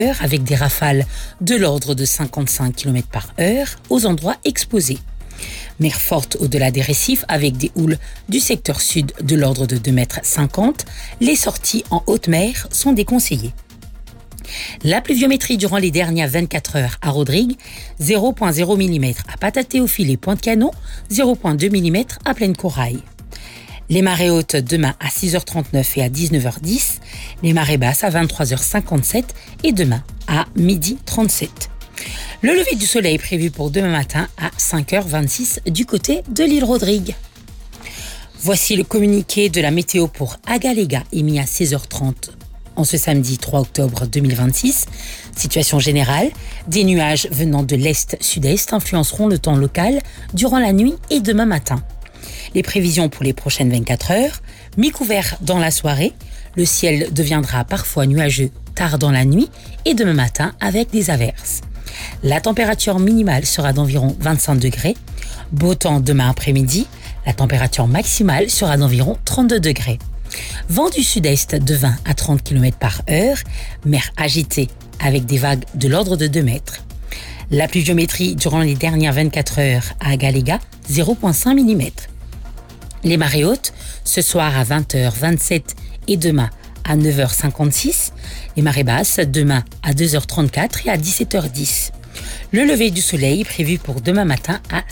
avec des rafales de l'ordre de 55 km par heure aux endroits exposés. Mer forte au-delà des récifs avec des houles du secteur sud de l'ordre de 2,50 m. Les sorties en haute mer sont déconseillées. La pluviométrie durant les dernières 24 heures à Rodrigue, 0,0 mm à Patatéophile et Pointe-Canon, 0,2 mm à Plaine Corail. Les marées hautes demain à 6h39 et à 19h10, les marées basses à 23h57 et demain à 12h37. Le lever du soleil est prévu pour demain matin à 5h26 du côté de l'île Rodrigue. Voici le communiqué de la météo pour Agaléga émis à 16h30 en ce samedi 3 octobre 2026. Situation générale, des nuages venant de l'est-sud-est influenceront le temps local durant la nuit et demain matin. Les prévisions pour les prochaines 24 heures, mi-couvert dans la soirée, le ciel deviendra parfois nuageux tard dans la nuit et demain matin avec des averses. La température minimale sera d'environ 25 degrés. Beau temps demain après-midi, la température maximale sera d'environ 32 degrés. Vent du sud-est de 20 à 30 km par heure, mer agitée avec des vagues de l'ordre de 2 mètres. La pluviométrie durant les dernières 24 heures à Agaléga, 0,5 mm. Les marées hautes, ce soir à 20h27 et demain à 9h56. Les marées basses, demain à 2h34 et à 17h10. Le lever du soleil est prévu pour demain matin à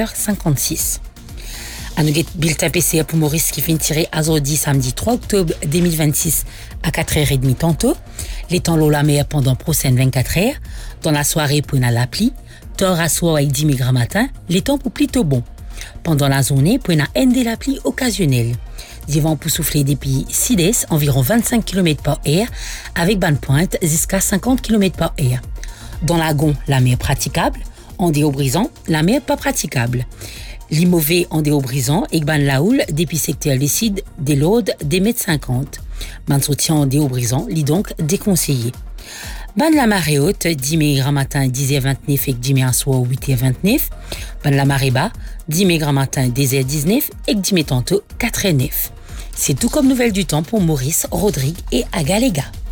5h56. Anoget Bilta PC pour Maurice qui finit tiré à Zodi samedi 3 octobre 2026 à 4h30 tantôt. Les temps l'eau la mer pendant prochaine 24 heures. Dans la soirée pour une l'appli. Tort à soir avec 10 mg matin. Les temps pour plutôt bon. Pendant la journée, pour une ND l'appli occasionnelle. Des vents pour souffler depuis sud-est, environ 25 km par heure, avec bonne pointe jusqu'à 50 km par heure. Dans la Gon, la mer praticable. En déaubrisant, la mer pas praticable. L'Imové en déaubrisant et ban la houle depuis secteur Lucide des Laudes des mètres 50. Ban soutien en déaubrisant, lit donc déconseillé. Ban la marée haute, 10 mg matin 10h29 et 10 mg soir 8h29. Ban la marée bas, 10 mg matin 10h19 et 10 mg tantôt 4h09. C'est tout comme nouvelle du temps pour Maurice, Rodrigue et Agaléga.